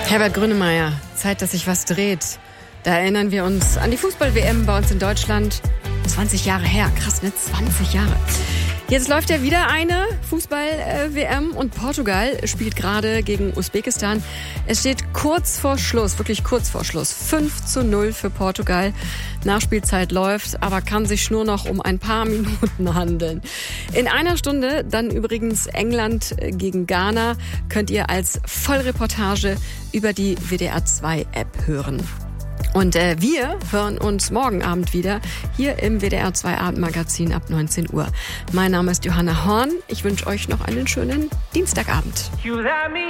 Herbert Grönemeyer, Zeit, dass sich was dreht. Da erinnern wir uns an die Fußball-WM bei uns in Deutschland. 20 Jahre her, krass, ne? 20 Jahre. Jetzt läuft ja wieder eine Fußball-WM und Portugal spielt gerade gegen Usbekistan. Es steht kurz vor Schluss, wirklich kurz vor Schluss. 5:0 für Portugal. Nachspielzeit läuft, aber kann sich nur noch um ein paar Minuten handeln. In einer Stunde dann übrigens England gegen Ghana, könnt ihr als Vollreportage über die WDR2-App hören. Und wir hören uns morgen Abend wieder hier im WDR 2 Abendmagazin ab 19 Uhr. Mein Name ist Johanna Horn. Ich wünsche euch noch einen schönen Dienstagabend.